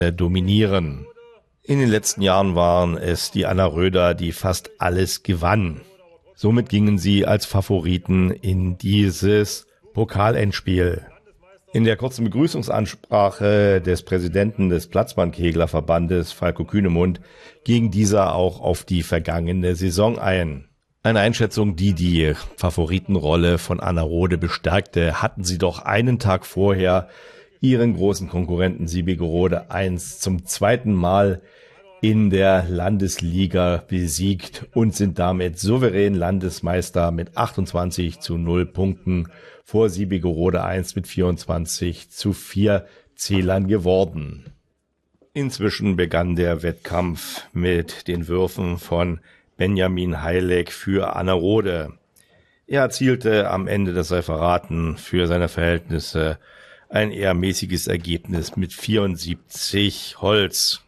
dominieren. In den letzten Jahren waren es die Anna Röder, die fast alles gewann. Somit gingen sie als Favoriten in dieses Pokalendspiel. In der kurzen Begrüßungsansprache des Präsidenten des Platzbahnkeglerverbandes, Falko Kühnemund, ging dieser auch auf die vergangene Saison ein. Eine Einschätzung, die die Favoritenrolle von Anna Rode bestärkte, hatten sie doch einen Tag vorher ihren großen Konkurrenten Siebigerode 1 zum zweiten Mal in der Landesliga besiegt und sind damit souverän Landesmeister mit 28:0 Punkten vor Siebigerode 1 mit 24:4 Zählern geworden. Inzwischen begann der Wettkampf mit den Würfen von Benjamin Heileck für Anna Rode. Er erzielte am Ende des Referaten für seine Verhältnisse ein eher mäßiges Ergebnis mit 74 Holz.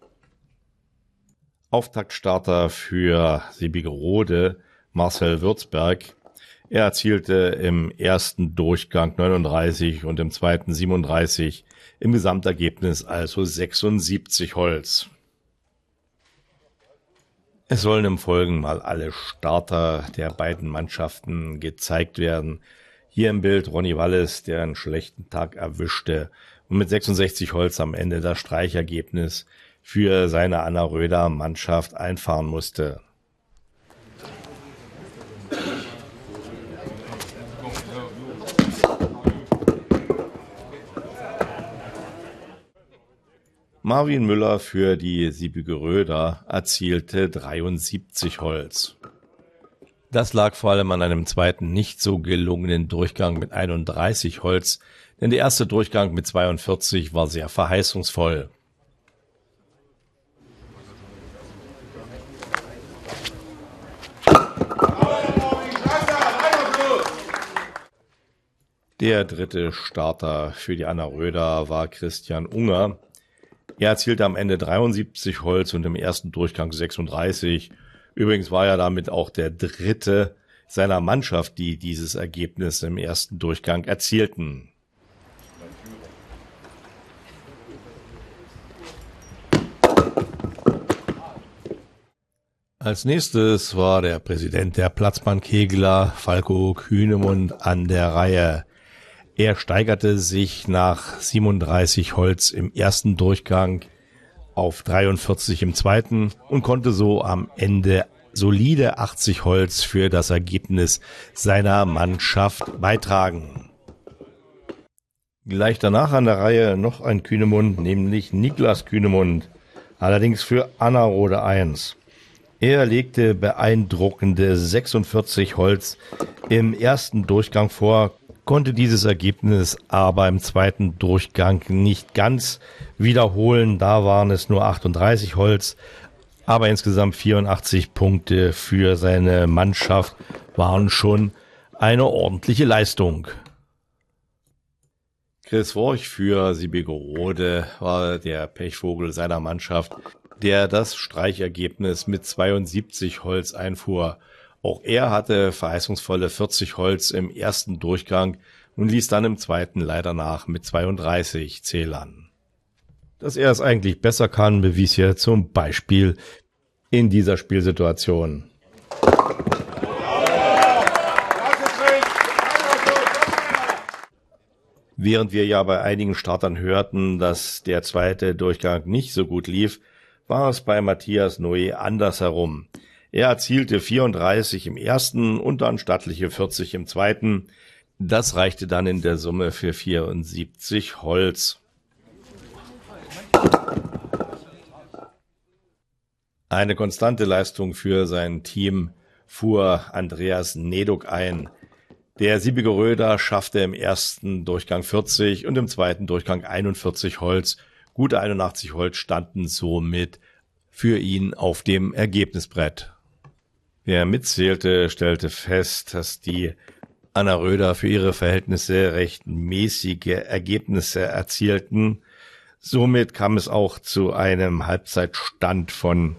Auftaktstarter für Siebigerode, Marcel Würzberg. Er erzielte im ersten Durchgang 39 und im zweiten 37, im Gesamtergebnis also 76 Holz. Es sollen im Folgenden mal alle Starter der beiden Mannschaften gezeigt werden. Hier im Bild Ronny Wallis, der einen schlechten Tag erwischte und mit 66 Holz am Ende das Streichergebnis für seine Anna Röder Mannschaft einfahren musste. Marvin Müller für die Siebigeröder erzielte 73 Holz. Das lag vor allem an einem zweiten nicht so gelungenen Durchgang mit 31 Holz, denn der erste Durchgang mit 42 war sehr verheißungsvoll. Der dritte Starter für die Anna Röder war Christian Unger. Er erzielte am Ende 73 Holz und im ersten Durchgang 36. Übrigens war er damit auch der dritte seiner Mannschaft, die dieses Ergebnis im ersten Durchgang erzielten. Als nächstes war der Präsident der Platzbahnkegler, Falko Kühnemund, an der Reihe. Er steigerte sich nach 37 Holz im ersten Durchgang auf 43 im zweiten und konnte so am Ende solide 80 Holz für das Ergebnis seiner Mannschaft beitragen. Gleich danach an der Reihe noch ein Kühnemund, nämlich Niklas Kühnemund, allerdings für Anna Rode 1. Er legte beeindruckende 46 Holz im ersten Durchgang vor, konnte dieses Ergebnis aber im zweiten Durchgang nicht ganz wiederholen. Da waren es nur 38 Holz, aber insgesamt 84 Punkte für seine Mannschaft waren schon eine ordentliche Leistung. Chris Worch für Siebigerode war der Pechvogel seiner Mannschaft, der das Streichergebnis mit 72 Holz einfuhr. Auch er hatte verheißungsvolle 40 Holz im ersten Durchgang und ließ dann im zweiten leider nach mit 32 Zählern. Dass er es eigentlich besser kann, bewies er zum Beispiel in dieser Spielsituation. Während wir ja bei einigen Startern hörten, dass der zweite Durchgang nicht so gut lief, war es bei Matthias Noé andersherum. Er erzielte 34 im ersten und dann stattliche 40 im zweiten. Das reichte dann in der Summe für 74 Holz. Eine konstante Leistung für sein Team fuhr Andreas Neduk ein. Der Siebigeröder schaffte im ersten Durchgang 40 und im zweiten Durchgang 41 Holz. Gute 81 Holz standen somit für ihn auf dem Ergebnisbrett. Wer mitzählte, stellte fest, dass die Anna Röder für ihre Verhältnisse recht mäßige Ergebnisse erzielten. Somit kam es auch zu einem Halbzeitstand von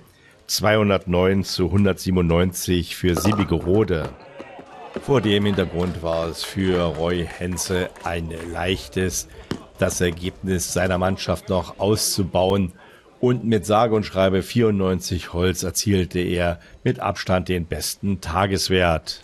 209:197 für Siebigerode. Vor dem Hintergrund war es für Roy Henze ein leichtes das Ergebnis seiner Mannschaft noch auszubauen. Und mit sage und schreibe 94 Holz erzielte er mit Abstand den besten Tageswert.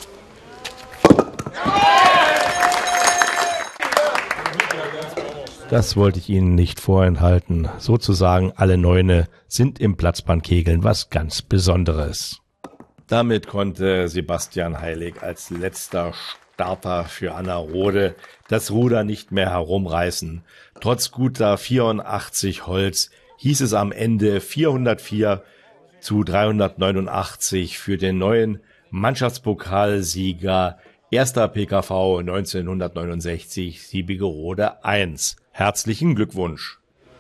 Das wollte ich Ihnen nicht vorenthalten. Sozusagen alle Neune sind im Platzbandkegeln was ganz Besonderes. Damit konnte Sebastian Heilig als letzter Starter für Anna Rode das Ruder nicht mehr herumreißen. Trotz guter 84 Holz hieß es am Ende 404-389 für den neuen Mannschaftspokalsieger 1. PKV 1969 Siebigerode 1. Herzlichen Glückwunsch!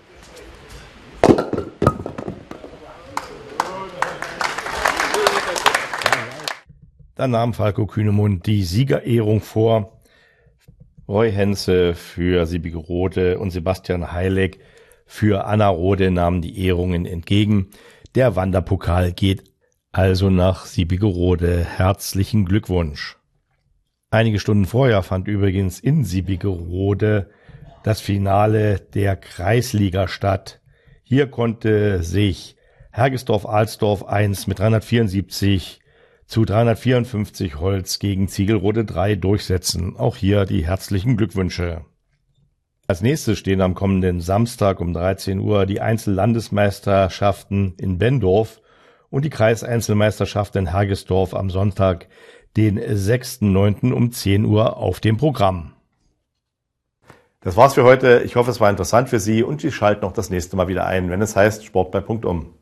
Dann nahm Falco Kühnemund die Siegerehrung vor. Roy Hense für Siebigerode und Sebastian Heilig für Anna Rode nahmen die Ehrungen entgegen. Der Wanderpokal geht also nach Siebigerode. Herzlichen Glückwunsch! Einige Stunden vorher fand übrigens in Siebigerode das Finale der Kreisliga statt. Hier konnte sich Hergesdorf-Alsdorf 1 mit 374-354 Holz gegen Ziegelrode 3 durchsetzen. Auch hier die herzlichen Glückwünsche. Als nächstes stehen am kommenden Samstag um 13 Uhr die Einzellandesmeisterschaften in Benndorf und die Kreiseinzelmeisterschaft in Hergesdorf am Sonntag, den 6.9. um 10 Uhr auf dem Programm. Das war's für heute. Ich hoffe, es war interessant für Sie und Sie schalten auch das nächste Mal wieder ein, wenn es heißt Sport bei Punktum.